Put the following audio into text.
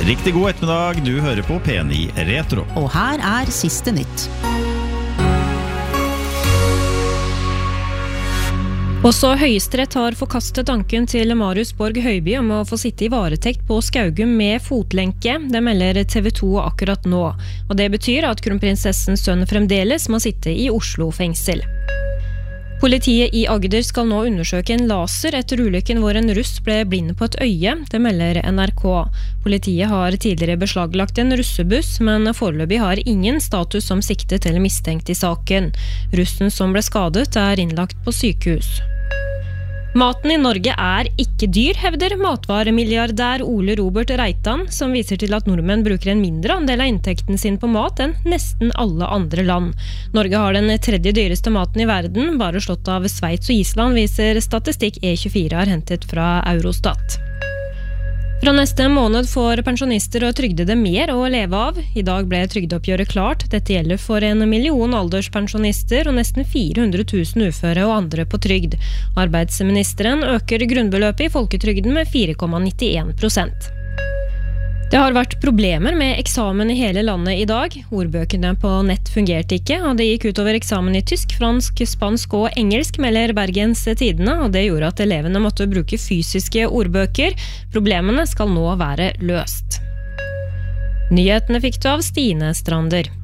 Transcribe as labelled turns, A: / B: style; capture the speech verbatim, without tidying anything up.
A: Riktig god ettermiddag, du hører på P ni Retro.
B: Og her er siste nytt.
C: Også Høyesterett har forkastet tanken til Marius Borg Høiby om å få sitte i varetekt på Skaugum med fotlenke. Det melder T V to akkurat nå. Og det betyr at kronprinsessens sønn fremdeles må sitte i Oslo fengsel. Politiet i Agder skal nå undersøke en laser etter ulykken hvor en russ ble blind på et øye, det melder N R K. Politiet har tidligere beslaglagt en russebuss, men foreløpig har ingen status som siktet eller mistenkt i saken. Russen som ble skadet er innlagt på sykehus. Maten i Norge er ikke dyr, hevder matvaremilliardær Ole Robert Reitan, som viser til at nordmenn bruker en mindre andel av inntekten sin på mat enn nesten alle andre land. Norge har den tredje dyreste maten i verden, bare slått av Sveits og Island, viser statistikk E tjuefire har hentet fra Eurostat. Fra neste måned får pensjonister og trygdede mer å leve av. I dag ble trygdeoppgjøret klart. Dette gjelder for en million alderspensjonister og nesten fire hundre tusen uføre og andre på trygd. Arbeidsministeren øker grunnbeløpet i folketrygden med fire komma nittien prosent. Det har vært problemer med eksamen i hele landet i dag. Ordbøkene på nett fungerte ikke, og det gikk utover eksamen i tysk, fransk, spansk og engelsk, melder Bergens Tidende, og det gjorde at elevene måtte bruke fysiske ordbøker. Problemene skal nå være løst. Nyhetene fikk du av Stine Strander.